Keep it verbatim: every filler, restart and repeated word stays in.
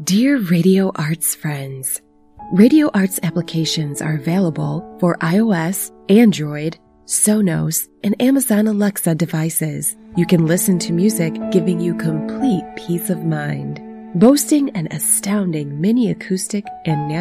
Dear Radio Arts friends, Radio Arts applications are available for iOS, Android, Sonos, and Amazon Alexa devices. You can listen to music giving you complete peace of mind. Boasting an astounding mini acoustic and